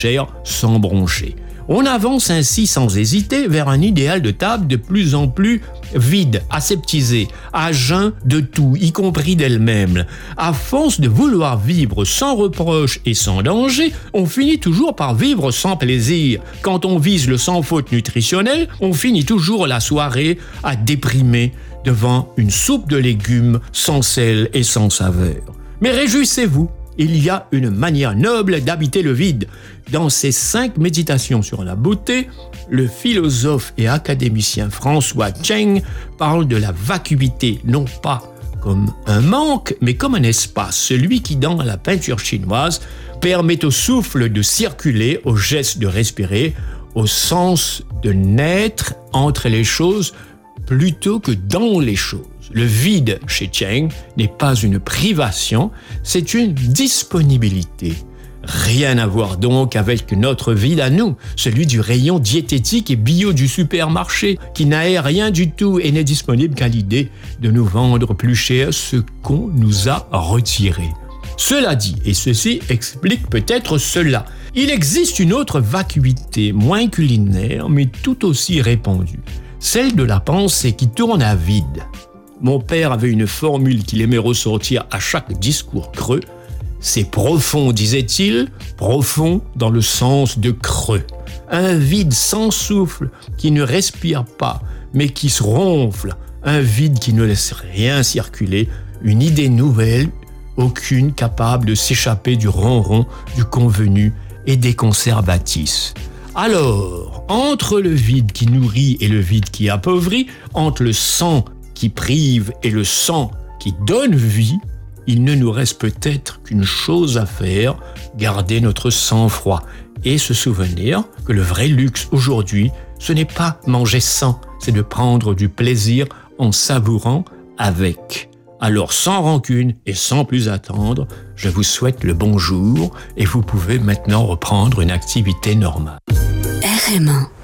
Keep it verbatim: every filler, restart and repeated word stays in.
sans broncher. On avance ainsi sans hésiter vers un idéal de table de plus en plus vide, aseptisé, à jeun de tout, y compris d'elle-même. À force de vouloir vivre sans reproche et sans danger, on finit toujours par vivre sans plaisir. Quand on vise le sans faute nutritionnel, on finit toujours la soirée à déprimer devant une soupe de légumes sans sel et sans saveur. Mais réjouissez-vous, il y a une manière noble d'habiter le vide. Dans ses cinq méditations sur la beauté, le philosophe et académicien François Cheng parle de la vacuité, non pas comme un manque, mais comme un espace, celui qui, dans la peinture chinoise, permet au souffle de circuler, au geste de respirer, au sens de naître entre les choses plutôt que dans les choses. Le vide chez Cheng n'est pas une privation, c'est une disponibilité. Rien à voir donc avec notre vide à nous, celui du rayon diététique et bio du supermarché, qui n'a rien du tout et n'est disponible qu'à l'idée de nous vendre plus cher ce qu'on nous a retiré. Cela dit, et ceci explique peut-être cela, il existe une autre vacuité, moins culinaire, mais tout aussi répandue, celle de la pensée qui tourne à vide. Mon père avait une formule qu'il aimait ressortir à chaque discours creux. C'est profond, disait-il, profond dans le sens de creux. Un vide sans souffle qui ne respire pas, mais qui se ronfle. Un vide qui ne laisse rien circuler. Une idée nouvelle, aucune capable de s'échapper du ronron, du convenu et des conservatismes. Alors, entre le vide qui nourrit et le vide qui appauvrit, entre le sang qui prive et le sang qui donne vie, il ne nous reste peut-être qu'une chose à faire, garder notre sang-froid et se souvenir que le vrai luxe aujourd'hui, ce n'est pas manger sans, c'est de prendre du plaisir en savourant avec. Alors sans rancune et sans plus attendre, je vous souhaite le bonjour et vous pouvez maintenant reprendre une activité normale. R M un